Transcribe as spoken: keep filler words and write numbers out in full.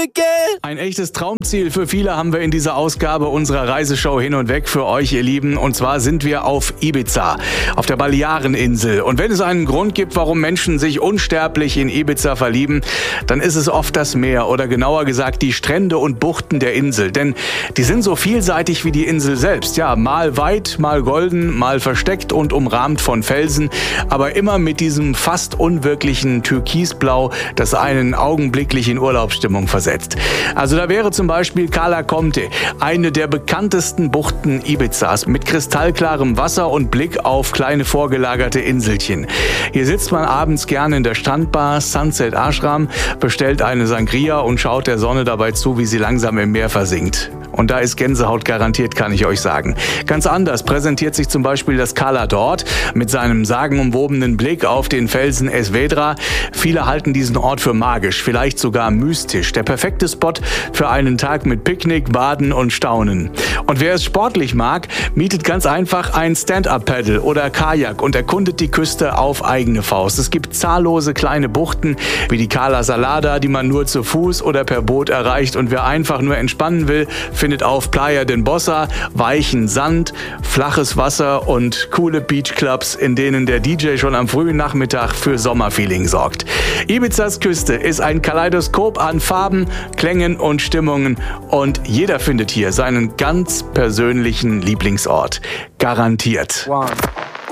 again. Ein echtes Traumziel für viele haben wir in dieser Ausgabe unserer Reiseshow Hin und Weg für euch, ihr Lieben. Und zwar sind wir auf Ibiza, auf der Baleareninsel. Und wenn es einen Grund gibt, warum Menschen sich unsterblich in Ibiza verlieben, dann ist es oft das Meer oder genauer gesagt die Strände und Buchten der Insel. Denn die sind so vielseitig wie die Insel selbst. Ja, mal weit, mal golden, mal versteckt und umrahmt von Felsen, aber immer mit diesem fast unwirklichen Türkisblau, das einen augenblicklich in Urlaubsstimmung versetzt. Also da wäre zum Beispiel Cala Comte, eine der bekanntesten Buchten Ibizas, mit kristallklarem Wasser und Blick auf kleine vorgelagerte Inselchen. Hier sitzt man abends gerne in der Strandbar Sunset Ashram, bestellt eine Sangria und schaut der Sonne dabei zu, wie sie langsam im Meer versinkt. Und da ist Gänsehaut garantiert, kann ich euch sagen. Ganz anders präsentiert sich zum Beispiel das Cala dort mit seinem sagenumwobenen Blick auf den Felsen Esvedra. Viele halten diesen Ort für magisch, vielleicht sogar mystisch. Der perfekte Spot für einen Tag mit Picknick, Baden und Staunen. Und wer es sportlich mag, mietet ganz einfach ein Stand-Up-Paddle oder Kajak und erkundet die Küste auf eigene Faust. Es gibt zahllose kleine Buchten wie die Cala Salada, die man nur zu Fuß oder per Boot erreicht. Und wer einfach nur entspannen will, findet auf Playa den Bossa weichen Sand, flaches Wasser und coole Beachclubs, in denen der D J schon am frühen Nachmittag für Sommerfeeling sorgt. Ibizas Küste ist ein Kaleidoskop an Farben, Klängen und Stimmungen und jeder findet hier seinen ganz persönlichen Lieblingsort. Garantiert. One.